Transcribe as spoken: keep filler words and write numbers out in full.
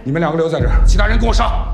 你们两个留在这儿，其他人跟我上。